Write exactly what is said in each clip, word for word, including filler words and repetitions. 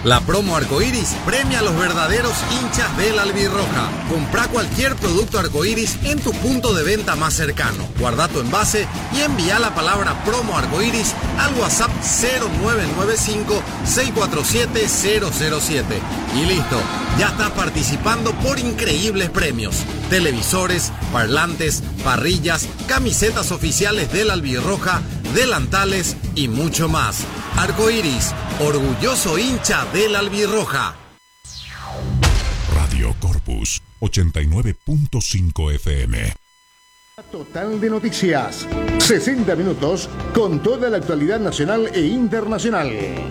La promo Arcoiris premia a los verdaderos hinchas del Albirroja. Comprá cualquier producto Arcoiris en tu punto de venta más cercano. Guarda tu envase y envía la palabra promo Arcoiris al WhatsApp cero nueve nueve cinco, seis cuatro siete, cero cero siete. Y listo, ya estás participando por increíbles premios. Televisores, parlantes, parrillas, camisetas oficiales del Albirroja, delantales y mucho más. Arcoiris, orgulloso hincha del Albirroja. Radio Corpus ochenta y nueve punto cinco F M. Total de noticias. sesenta minutos con toda la actualidad nacional e internacional.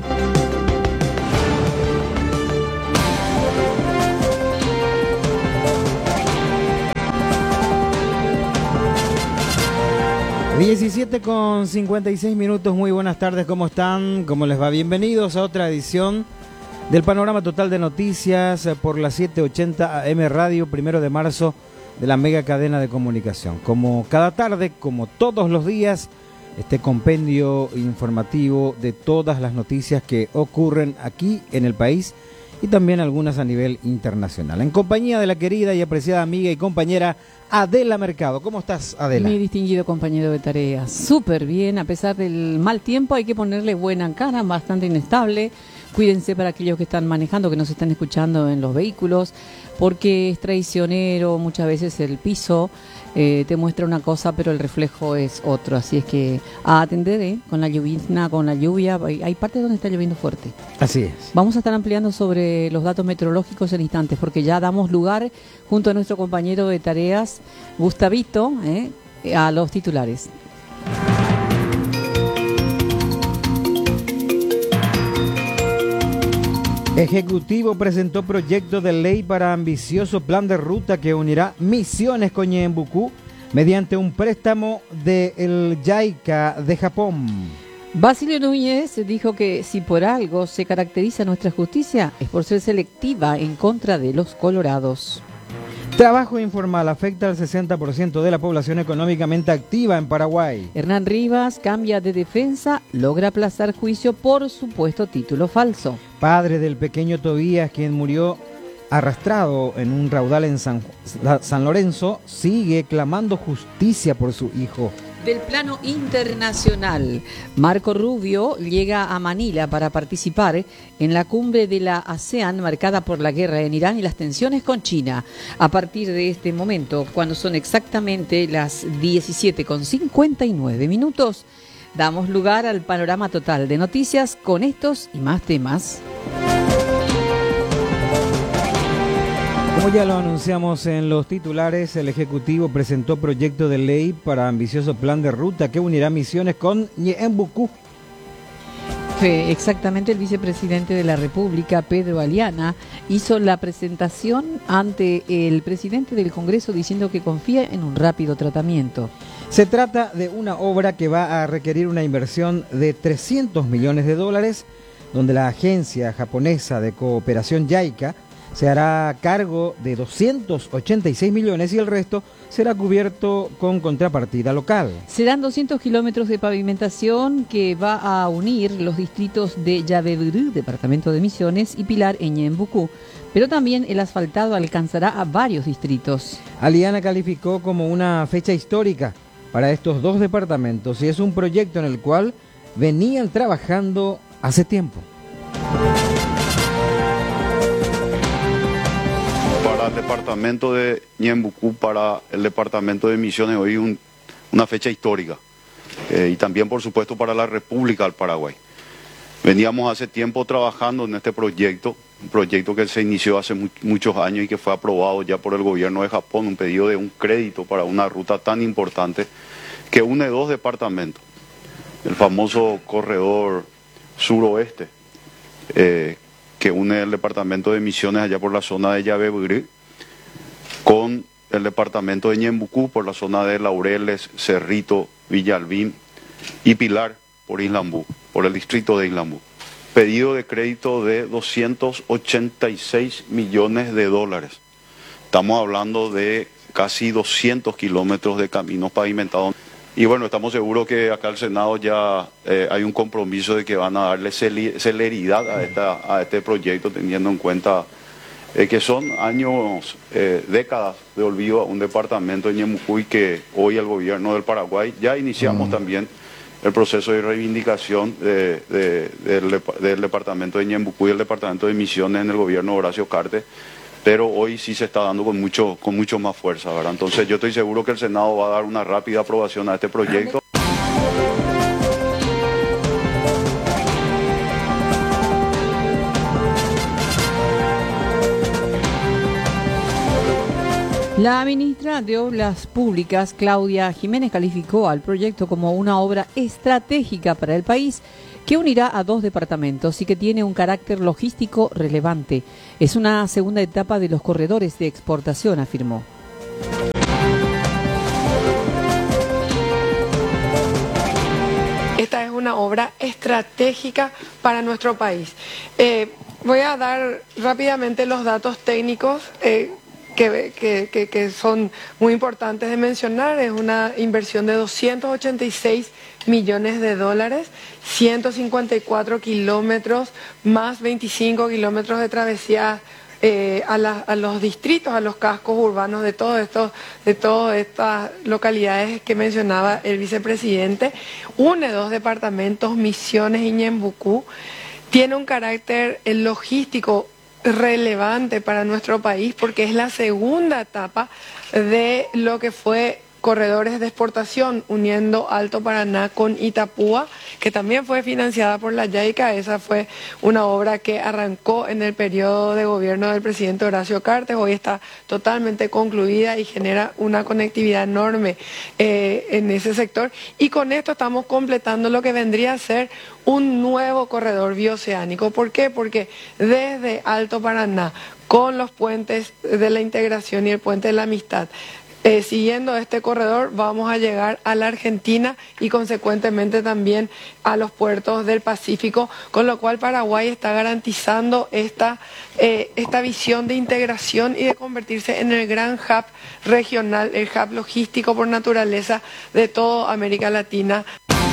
diecisiete con cincuenta y seis minutos, muy buenas tardes, ¿cómo están? ¿Cómo les va? Bienvenidos a otra edición del Panorama Total de Noticias por la setecientos ochenta A M Radio, primero de marzo, de la mega cadena de comunicación. Como cada tarde, como todos los días, este compendio informativo de todas las noticias que ocurren aquí en el país y también algunas a nivel internacional. En compañía de la querida y apreciada amiga y compañera Adela Mercado. ¿Cómo estás, Adela? Mi distinguido compañero de tareas. Súper bien, a pesar del mal tiempo hay que ponerle buena cara, bastante inestable. Cuídense para aquellos que están manejando, que nos están escuchando en los vehículos, porque es traicionero muchas veces el piso. Eh, te muestra una cosa, pero el reflejo es otro. Así es que a atender eh, con la lluvia, con la lluvia. Hay, hay partes donde está lloviendo fuerte. Así es. Vamos a estar ampliando sobre los datos meteorológicos en instantes, porque ya damos lugar, junto a nuestro compañero de tareas, Gustavito, eh, a los titulares. Ejecutivo presentó proyecto de ley para ambicioso plan de ruta que unirá Misiones con Ñeembucú mediante un préstamo del JICA de Japón. Basilio Núñez dijo que si por algo se caracteriza nuestra justicia es por ser selectiva en contra de los colorados. Trabajo informal afecta al sesenta por ciento de la población económicamente activa en Paraguay. Hernán Rivas cambia de defensa, logra aplazar juicio por supuesto título falso. Padre del pequeño Tobías, quien murió arrastrado en un raudal en San, San Lorenzo, sigue clamando justicia por su hijo. Del plano internacional, Marco Rubio llega a Manila para participar en la cumbre de la ASEAN marcada por la guerra en Irán y las tensiones con China. A partir de este momento, cuando son exactamente las diecisiete con cincuenta y nueve minutos, damos lugar al panorama total de noticias con estos y más temas. Como ya lo anunciamos en los titulares, el Ejecutivo presentó proyecto de ley para ambicioso plan de ruta que unirá Misiones con Ñeembucú. Fue exactamente el vicepresidente de la República, Pedro Aliana, hizo la presentación ante el presidente del Congreso diciendo que confía en un rápido tratamiento. Se trata de una obra que va a requerir una inversión de trescientos millones de dólares, donde la agencia japonesa de cooperación JICA se hará cargo de doscientos ochenta y seis millones y el resto será cubierto con contrapartida local. Serán doscientos kilómetros de pavimentación que va a unir los distritos de Yabeburú, departamento de Misiones, y Pilar en Ñeembucú, pero también el asfaltado alcanzará a varios distritos. Aliana calificó como una fecha histórica para estos dos departamentos y es un proyecto en el cual venían trabajando hace tiempo. Para el departamento de Ñeembucú, para el departamento de Misiones, hoy un, una fecha histórica. Eh, y también, por supuesto, para la República del Paraguay. Veníamos hace tiempo trabajando en este proyecto, un proyecto que se inició hace mu- muchos años y que fue aprobado ya por el gobierno de Japón, un pedido de un crédito para una ruta tan importante que une dos departamentos. El famoso corredor suroeste, eh, que une el departamento de Misiones allá por la zona de Yabeburú con el departamento de Ñeembucú por la zona de Laureles, Cerrito, Villalbín y Pilar por Islambú, por el distrito de Islambú. Pedido de crédito de doscientos ochenta y seis millones de dólares. Estamos hablando de casi doscientos kilómetros de caminos pavimentados. Y bueno, estamos seguros que acá el Senado ya eh, hay un compromiso de que van a darle celeridad a, esta, a este proyecto, teniendo en cuenta eh, que son años, eh, décadas de olvido a un departamento de Ñeembucú, que hoy el gobierno del Paraguay ya iniciamos mm. también el proceso de reivindicación de, de, del, del departamento de Ñeembucú y el departamento de Misiones en el gobierno de Horacio Cartes, pero hoy sí se está dando con mucho, con mucho más fuerza, ¿verdad? Entonces yo estoy seguro que el Senado va a dar una rápida aprobación a este proyecto. La ministra de Obras Públicas, Claudia Jiménez, calificó al proyecto como una obra estratégica para el país que unirá a dos departamentos y que tiene un carácter logístico relevante. Es una segunda etapa de los corredores de exportación, afirmó. Esta es una obra estratégica para nuestro país. Eh, voy a dar rápidamente los datos técnicos eh, Que, que, que, que son muy importantes de mencionar. Es una inversión de doscientos ochenta y seis millones de dólares, ciento cincuenta y cuatro kilómetros, más veinticinco kilómetros de travesía eh, a, la, a los distritos, a los cascos urbanos de todos estos, de todas estas localidades que mencionaba el vicepresidente. Une dos departamentos, Misiones y Ñeembucú. Tiene un carácter eh, logístico relevante para nuestro país porque es la segunda etapa de lo que fue corredores de exportación uniendo Alto Paraná con Itapúa, que también fue financiada por la YAICA. Esa fue una obra que arrancó en el periodo de gobierno del presidente Horacio Cartes, hoy está totalmente concluida y genera una conectividad enorme eh, en ese sector, y con esto estamos completando lo que vendría a ser un nuevo corredor bioceánico. ¿Por qué? Porque desde Alto Paraná, con los puentes de la integración y el puente de la amistad, Eh, siguiendo este corredor vamos a llegar a la Argentina y consecuentemente también a los puertos del Pacífico, con lo cual Paraguay está garantizando esta, eh, esta visión de integración y de convertirse en el gran hub regional, el hub logístico por naturaleza de toda América Latina.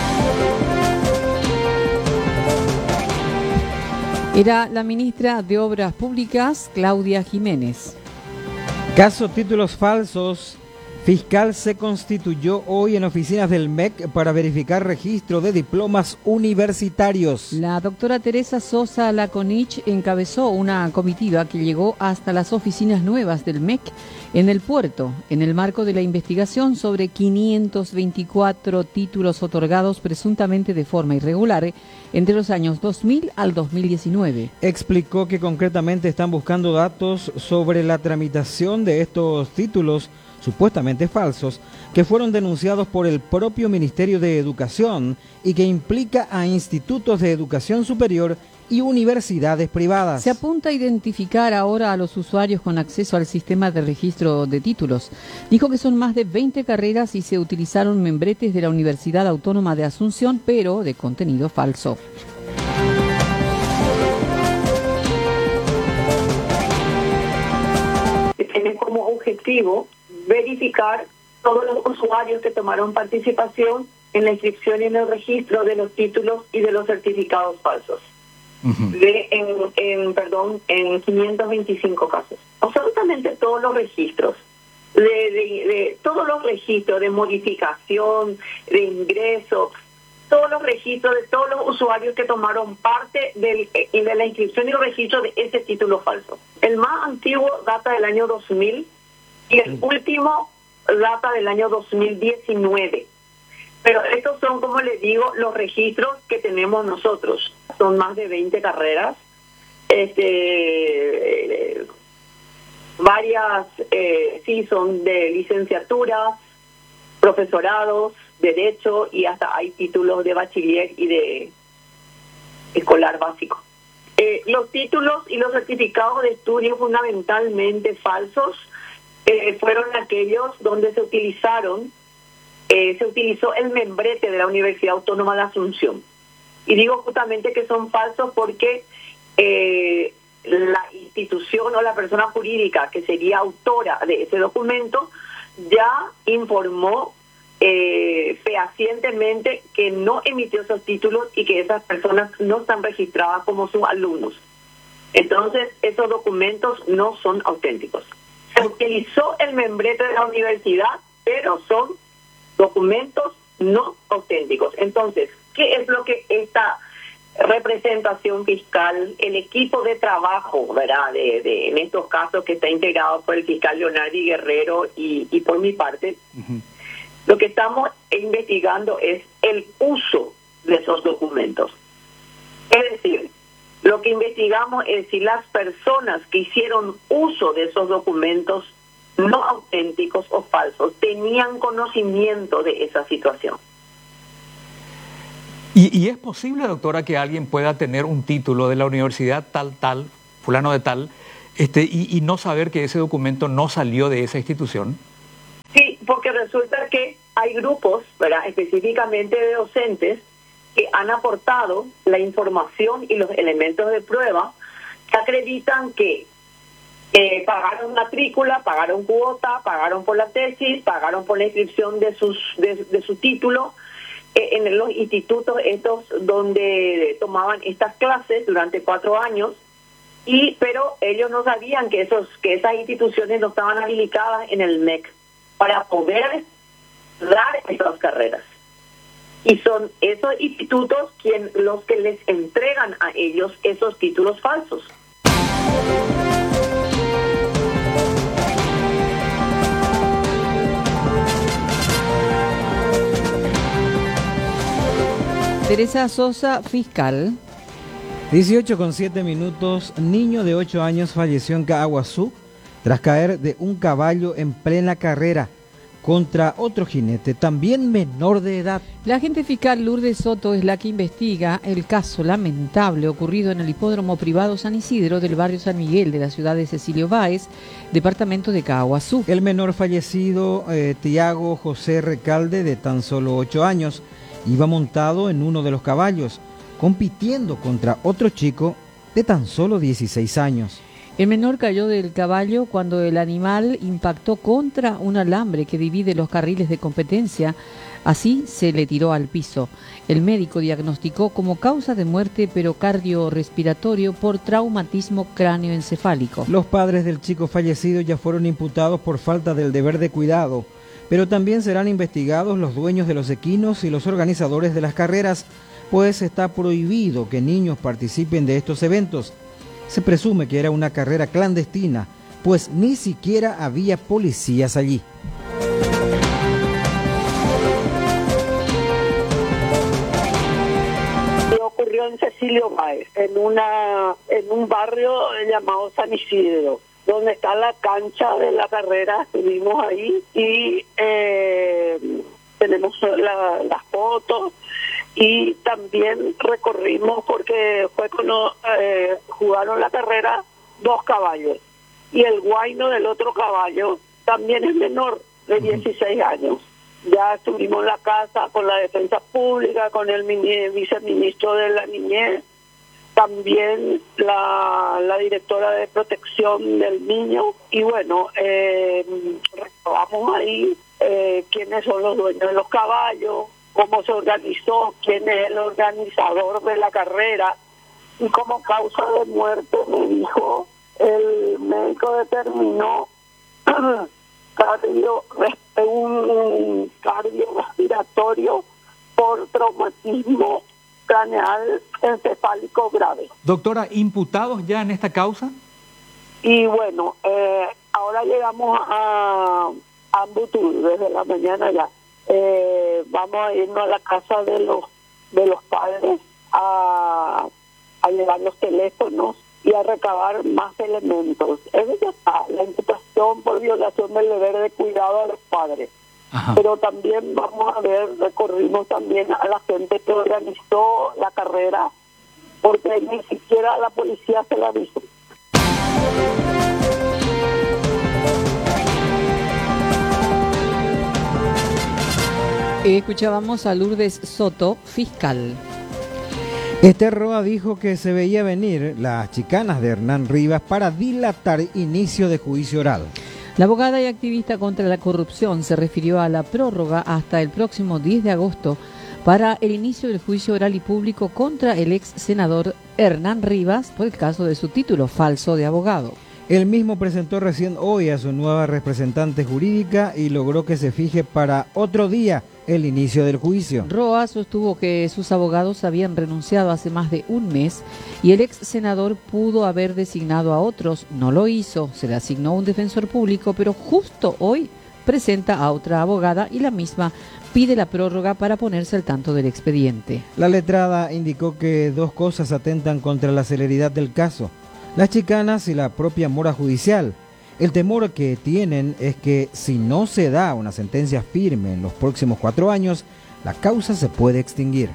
Era la ministra de Obras Públicas, Claudia Jiménez. Caso títulos falsos. Fiscal se constituyó hoy en oficinas del M E C para verificar registro de diplomas universitarios. La doctora Teresa Sosa Laconich encabezó una comitiva que llegó hasta las oficinas nuevas del M E C en el puerto, en el marco de la investigación sobre quinientos veinticuatro títulos otorgados presuntamente de forma irregular entre los años dos mil al dos mil diecinueve. Explicó que concretamente están buscando datos sobre la tramitación de estos títulos supuestamente falsos, que fueron denunciados por el propio Ministerio de Educación y que implica a institutos de educación superior y universidades privadas. Se apunta a identificar ahora a los usuarios con acceso al sistema de registro de títulos. Dijo que son más de veinte carreras y se utilizaron membretes de la Universidad Autónoma de Asunción, pero de contenido falso. Tiene como objetivo verificar todos los usuarios que tomaron participación en la inscripción y en el registro de los títulos y de los certificados falsos. Uh-huh. De, en, en, perdón, en quinientos veinticinco casos. Absolutamente todos los registros, de, de, de todos los registros de modificación, de ingreso, todos los registros de todos los usuarios que tomaron parte del, y de la inscripción y el registro de ese título falso. El más antiguo data del año dos mil y el último data del año dos mil diecinueve. Pero estos son, como les digo, los registros que tenemos nosotros. Son más de veinte carreras, este, eh, varias, eh, sí, son de licenciaturas, profesorados, derecho, y hasta hay títulos de bachiller y de escolar básico. Eh, los títulos y los certificados de estudio fundamentalmente falsos eh, fueron aquellos donde se utilizaron, eh, se utilizó el membrete de la Universidad Autónoma de Asunción. Y digo justamente que son falsos porque eh, la institución o la persona jurídica que sería autora de ese documento ya informó eh, fehacientemente que no emitió esos títulos y que esas personas no están registradas como sus alumnos. Entonces, esos documentos no son auténticos. Se utilizó el membrete de la universidad, pero son documentos no auténticos. Entonces, ¿qué es lo que esta representación fiscal, el equipo de trabajo, ¿verdad? De, de, en estos casos que está integrado por el fiscal Leonardi Guerrero y, y por mi parte, uh-huh. Lo que estamos investigando es el uso de esos documentos. Es decir, lo que investigamos es si las personas que hicieron uso de esos documentos no auténticos o falsos tenían conocimiento de esa situación. ¿Y, y es posible, doctora, que alguien pueda tener un título de la universidad tal, tal, fulano de tal, este, y, y no saber que ese documento no salió de esa institución? Sí, porque resulta que hay grupos, ¿verdad?, específicamente de docentes, que han aportado la información y los elementos de prueba que acreditan que eh, pagaron matrícula, pagaron cuota, pagaron por la tesis, pagaron por la inscripción de sus de, de su título eh, en los institutos estos donde tomaban estas clases durante cuatro años, y pero ellos no sabían que esos que esas instituciones no estaban habilitadas en el M E C para poder dar esas carreras. Y son esos institutos quien, los que les entregan a ellos esos títulos falsos. Teresa Sosa, fiscal. dieciocho con siete minutos. Niño de ocho años falleció en Caaguazú tras caer de un caballo en plena carrera contra otro jinete, también menor de edad. La agente fiscal Lourdes Soto es la que investiga el caso lamentable ocurrido en el hipódromo privado San Isidro del barrio San Miguel de la ciudad de Cecilio Báez, departamento de Caaguazú. El menor fallecido, eh, Tiago José Recalde, de tan solo ocho años, iba montado en uno de los caballos, compitiendo contra otro chico de tan solo dieciséis años. El menor cayó del caballo cuando el animal impactó contra un alambre que divide los carriles de competencia. Así se le tiró al piso. El médico diagnosticó como causa de muerte periocardiorrespiratorio por traumatismo cráneoencefálico. Los padres del chico fallecido ya fueron imputados por falta del deber de cuidado, pero también serán investigados los dueños de los equinos y los organizadores de las carreras, pues está prohibido que niños participen de estos eventos. Se presume que era una carrera clandestina, pues ni siquiera había policías allí. Ocurrió en Cecilio Báez, en una en un barrio llamado San Isidro, donde está la cancha de la carrera. Estuvimos ahí y eh, tenemos la, las fotos. Y también recorrimos porque fue cuando eh, jugaron la carrera dos caballos. Y el guayno del otro caballo también es menor, de dieciséis años. Ya estuvimos en la casa con la defensa pública, con el mini, viceministro de la niñez, también la, la directora de protección del niño. Y bueno, eh, recabamos ahí eh, quiénes son los dueños de los caballos, cómo se organizó, quién es el organizador de la carrera, y como causa de muerte, me dijo, el médico determinó cardio, un cardiorrespiratorio por traumatismo craneal encefálico grave. Doctora, ¿imputados ya en esta causa? Y bueno, eh, ahora llegamos a, a Ambutur desde la mañana ya. Eh, vamos a irnos a la casa de los de los padres a, a llevar los teléfonos y a recabar más elementos. Eso ya está, la imputación por violación del deber de cuidado a los padres. Ajá. Pero también vamos a ver, recorrimos también a la gente que organizó la carrera, porque ni siquiera la policía se la avisó. Escuchábamos a Lourdes Soto, fiscal. Esther Roa dijo que se veía venir las chicanas de Hernán Rivas para dilatar inicio de juicio oral. La abogada y activista contra la corrupción se refirió a la prórroga hasta el próximo diez de agosto para el inicio del juicio oral y público contra el ex senador Hernán Rivas por el caso de su título falso de abogado. Él mismo presentó recién hoy a su nueva representante jurídica y logró que se fije para otro día el inicio del juicio. Roa sostuvo que sus abogados habían renunciado hace más de un mes y el ex senador pudo haber designado a otros, no lo hizo, se le asignó un defensor público, pero justo hoy presenta a otra abogada y la misma pide la prórroga para ponerse al tanto del expediente. La letrada indicó que dos cosas atentan contra la celeridad del caso: las chicanas y la propia mora judicial. El temor que tienen es que si no se da una sentencia firme en los próximos cuatro años, la causa se puede extinguir.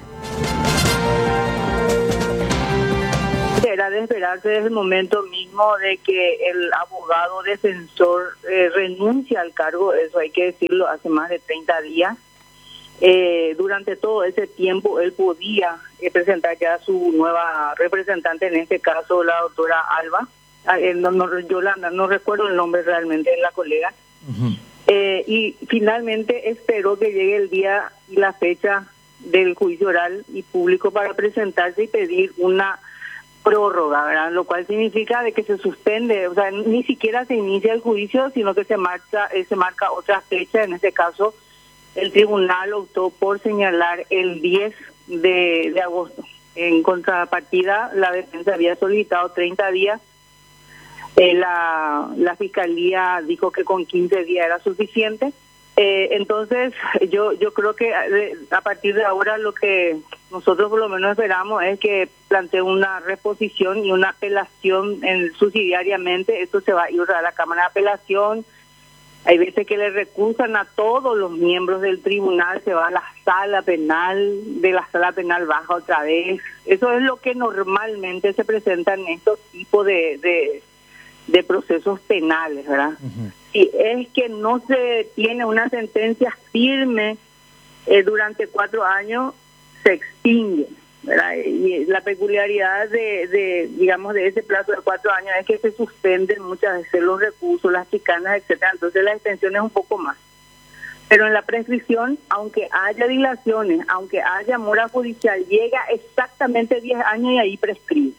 Era de esperarse desde el momento mismo de que el abogado defensor eh, renuncia al cargo, eso hay que decirlo, hace más de treinta días. Eh, durante todo ese tiempo él podía eh, presentar ya a su nueva representante, en este caso la doctora Alba. Eh, no, no, yo la, no recuerdo el nombre realmente de la colega. Uh-huh. eh, y finalmente esperó que llegue el día y la fecha del juicio oral y público para presentarse y pedir una prórroga, ¿verdad? Lo cual significa de que se suspende, o sea, ni siquiera se inicia el juicio, sino que se marcha, eh, se marca otra fecha. En este caso el tribunal optó por señalar el diez de agosto. En contrapartida, la defensa había solicitado treinta días. Eh, la, la fiscalía dijo que con quince días era suficiente. Eh, entonces, yo yo creo que a partir de ahora lo que nosotros por lo menos esperamos es que plantee una reposición y una apelación en, subsidiariamente. Esto se va a ir a la Cámara de Apelación. Hay veces que le recusan a todos los miembros del tribunal, se va a la sala penal, de la sala penal baja otra vez. Eso es lo que normalmente se presenta en estos tipos de, de, de procesos penales, ¿verdad? Uh-huh. Si es que no se tiene una sentencia firme eh, durante cuatro años, se extingue, ¿verdad? Y la peculiaridad de, de, digamos, de ese plazo de cuatro años es que se suspenden muchas veces los recursos, las chicanas, etcétera. Entonces la extensión es un poco más. Pero en la prescripción, aunque haya dilaciones, aunque haya mora judicial, llega exactamente diez años y ahí prescribe.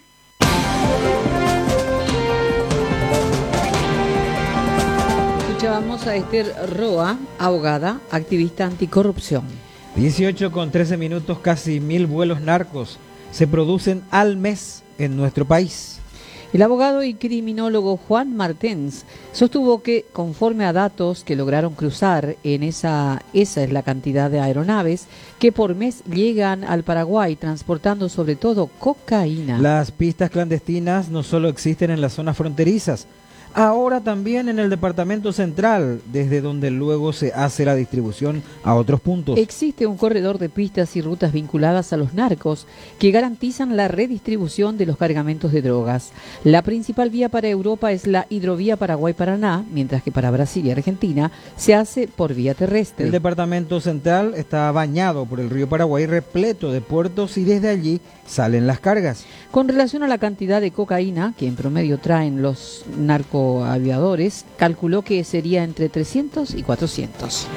Escuchábamos a Esther Roa, abogada, activista anticorrupción. dieciocho con trece minutos, casi mil vuelos narcos se producen al mes en nuestro país. El abogado y criminólogo Juan Martens sostuvo que, conforme a datos que lograron cruzar en esa, esa es la cantidad de aeronaves que por mes llegan al Paraguay transportando sobre todo cocaína. Las pistas clandestinas no solo existen en las zonas fronterizas, ahora también en el departamento central, desde donde luego se hace la distribución a otros puntos. Existe un corredor de pistas y rutas vinculadas a los narcos que garantizan la redistribución de los cargamentos de drogas. La principal vía para Europa es la hidrovía Paraguay-Paraná, mientras que para Brasil y Argentina se hace por vía terrestre. El departamento central está bañado por el río Paraguay, repleto de puertos, y desde allí salen las cargas. Con relación a la cantidad de cocaína que en promedio traen los narcoaviadores, calculó que sería entre trescientos y cuatrocientos.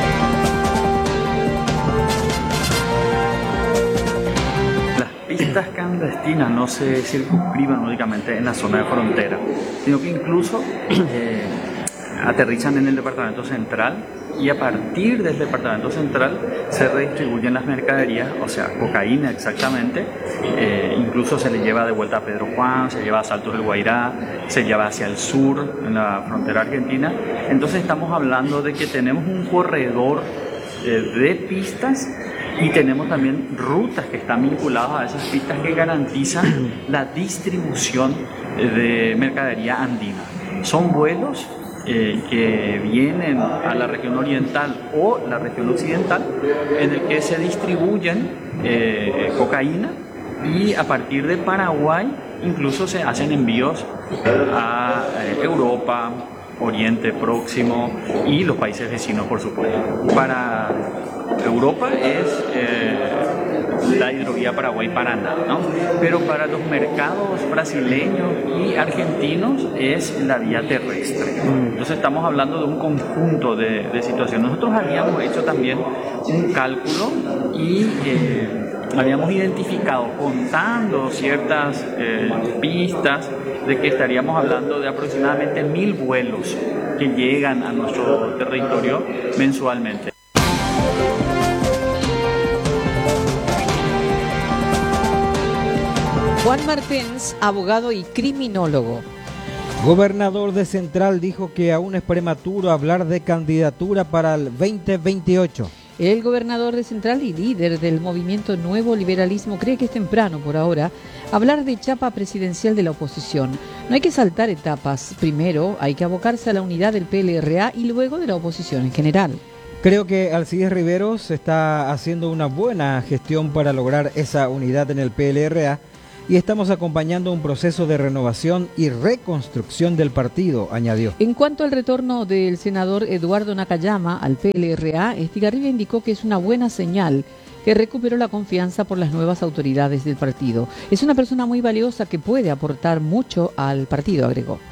Las pistas clandestinas no se circunscriben únicamente en la zona de frontera, sino que incluso eh, aterrizan en el departamento central, y a partir del departamento central se redistribuyen las mercaderías, o sea, cocaína exactamente, eh, incluso se le lleva de vuelta a Pedro Juan, se lleva a Saltos del Guairá, se lleva hacia el sur, en la frontera argentina. Entonces estamos hablando de que tenemos un corredor eh, de pistas, y tenemos también rutas que están vinculadas a esas pistas que garantizan la distribución de mercadería andina. Son vuelos Eh, que vienen a la región oriental o la región occidental, en el que se distribuyen eh, cocaína, y a partir de Paraguay incluso se hacen envíos a eh, Europa, Oriente Próximo y los países vecinos, por supuesto. Para Europa es eh, la hidrovía Paraguay-Paraná, ¿no? Pero para los mercados brasileños y argentinos es la vía terrestre. Entonces estamos hablando de un conjunto de, de situaciones. Nosotros habíamos hecho también un cálculo y eh, habíamos identificado, contando ciertas eh, pistas, de que estaríamos hablando de aproximadamente mil vuelos que llegan a nuestro territorio mensualmente. Juan Martens, abogado y criminólogo. Gobernador de Central dijo que aún es prematuro hablar de candidatura para el veinte veintiocho. El gobernador de Central y líder del movimiento Nuevo Liberalismo cree que es temprano por ahora hablar de chapa presidencial de la oposición. No hay que saltar etapas. Primero hay que abocarse a la unidad del P L R A y luego de la oposición en general. Creo que Alcides Riveros está haciendo una buena gestión para lograr esa unidad en el P L R A y estamos acompañando un proceso de renovación y reconstrucción del partido, añadió. En cuanto al retorno del senador Eduardo Nakayama al P L R A, Estigarribia indicó que es una buena señal que recuperó la confianza por las nuevas autoridades del partido. Es una persona muy valiosa que puede aportar mucho al partido, agregó.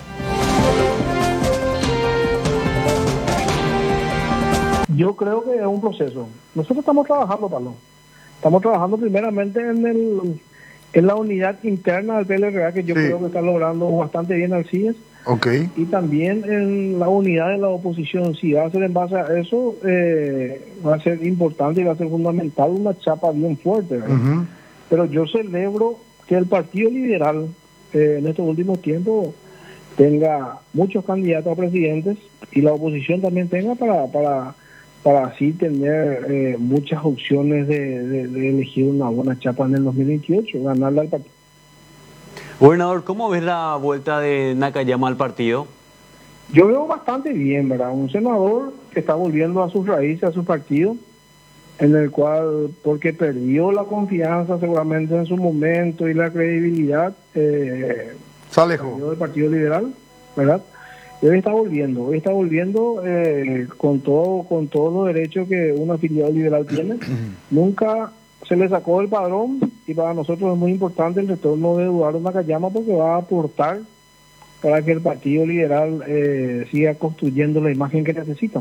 Yo creo que es un proceso. Nosotros estamos trabajando, Pablo. Estamos trabajando primeramente en el en la unidad interna del P L R A, que yo sí creo que está logrando bastante bien Alcides. Okay. Y también en la unidad de la oposición. Si va a ser en base a eso, eh, va a ser importante y va a ser fundamental una chapa bien fuerte, ¿verdad? Uh-huh. Pero yo celebro que el Partido Liberal eh, en estos últimos tiempos tenga muchos candidatos a presidentes y la oposición también tenga para para para así tener eh, muchas opciones de, de, de elegir una buena chapa en el dos mil veintiocho, ganarle al partido. Gobernador, ¿cómo ves la vuelta de Nakayama al partido? Yo veo bastante bien, ¿verdad? Un senador que está volviendo a sus raíces, a su partido, en el cual, porque perdió la confianza seguramente en su momento y la credibilidad, eh, salió del Partido Liberal, ¿verdad? Y hoy está volviendo, hoy está volviendo eh, con todo con todos los derechos que un afiliado liberal tiene. Nunca se le sacó el padrón y para nosotros es muy importante el retorno de Eduardo Nakayama porque va a aportar para que el Partido Liberal eh, siga construyendo la imagen que necesita.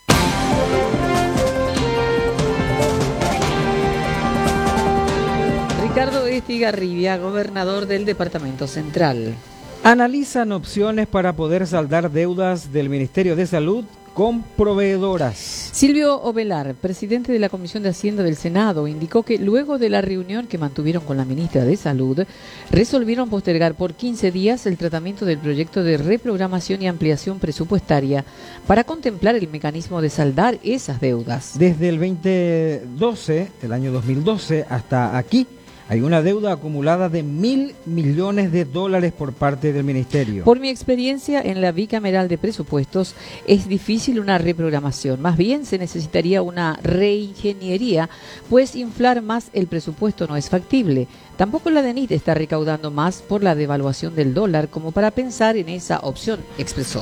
Ricardo Estigarribia, gobernador del Departamento Central. Analizan opciones para poder saldar deudas del Ministerio de Salud con proveedoras. Silvio Ovelar, presidente de la Comisión de Hacienda del Senado, indicó que luego de la reunión que mantuvieron con la ministra de Salud, resolvieron postergar por quince días el tratamiento del proyecto de reprogramación y ampliación presupuestaria para contemplar el mecanismo de saldar esas deudas. Desde el veinte doce, el año dos mil doce, hasta aquí, hay una deuda acumulada de mil millones de dólares por parte del Ministerio. Por mi experiencia en la bicameral de presupuestos, es difícil una reprogramación. Más bien se necesitaría una reingeniería, pues inflar más el presupuesto no es factible. Tampoco la DENIT está recaudando más por la devaluación del dólar como para pensar en esa opción, expresó.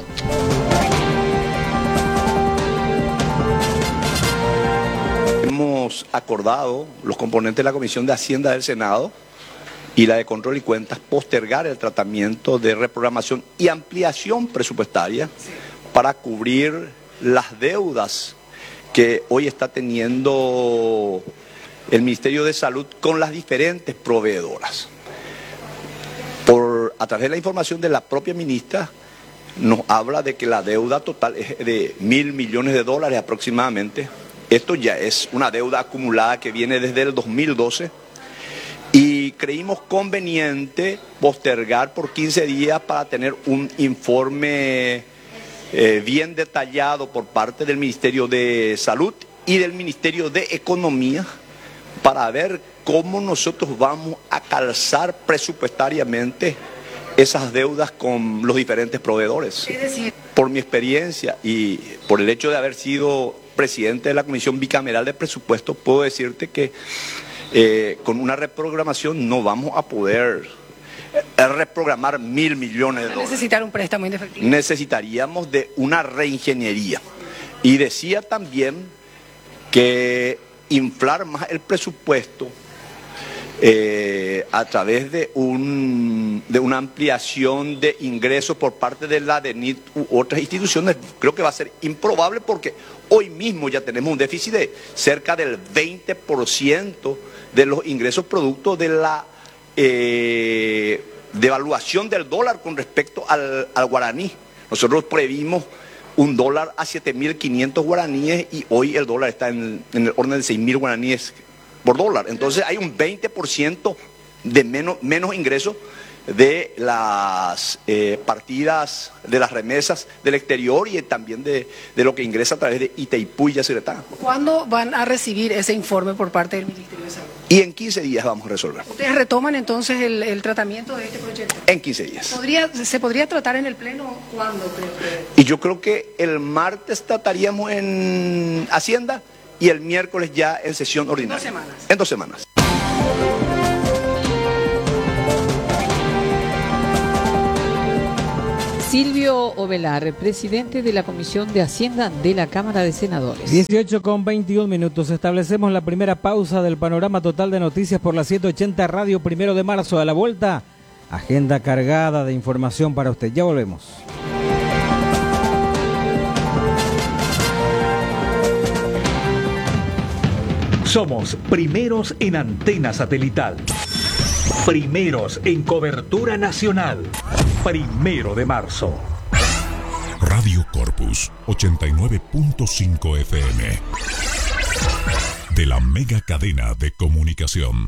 Hemos acordado, los componentes de la Comisión de Hacienda del Senado y la de Control y Cuentas, postergar el tratamiento de reprogramación y ampliación presupuestaria para cubrir las deudas que hoy está teniendo el Ministerio de Salud con las diferentes proveedoras. Por, a través de la información de la propia ministra, nos habla de que la deuda total es de mil millones de dólares aproximadamente. Esto ya es una deuda acumulada que viene desde el dos mil doce y creímos conveniente postergar por quince días para tener un informe eh, bien detallado por parte del Ministerio de Salud y del Ministerio de Economía para ver cómo nosotros vamos a calzar presupuestariamente esas deudas con los diferentes proveedores. Es decir, por mi experiencia y por el hecho de haber sido presidente de la Comisión Bicameral de Presupuestos, puedo decirte que eh, con una reprogramación no vamos a poder eh, reprogramar mil millones de dólares. Necesitar un préstamo indefectible. Necesitaríamos de una reingeniería. Y decía también que inflar más el presupuesto eh, a través de, un, de una ampliación de ingresos por parte de la DENIT u otras instituciones, creo que va a ser improbable porque hoy mismo ya tenemos un déficit de cerca del veinte por ciento de los ingresos producto de la eh, devaluación del dólar con respecto al, al guaraní. Nosotros previmos un dólar a siete mil quinientos guaraníes y hoy el dólar está en, en el orden de seis mil guaraníes por dólar. Entonces hay un veinte por ciento de menos, menos ingresos de las eh, partidas de las remesas del exterior y también de, de lo que ingresa a través de Itaipú y Yacyretá. ¿Cuándo van a recibir ese informe por parte del Ministerio de Salud? Y en quince días vamos a resolver. ¿Ustedes retoman entonces el, el tratamiento de este proyecto? En quince días. ¿Podría, ¿Se podría tratar en el Pleno cuándo? Creo que... Y yo creo que el martes trataríamos en Hacienda y el miércoles ya en sesión ordinaria. En dos semanas. En dos semanas. Silvio Ovelar, presidente de la Comisión de Hacienda de la Cámara de Senadores. dieciocho con veintiún minutos. Establecemos la primera pausa del panorama total de noticias por la setecientos ochenta Radio, primero de marzo. A la vuelta, agenda cargada de información para usted. Ya volvemos. Somos primeros en antena satelital. Primeros en cobertura nacional. Primero de marzo. Radio Corpus ochenta y nueve punto cinco F M. De la mega cadena de comunicación.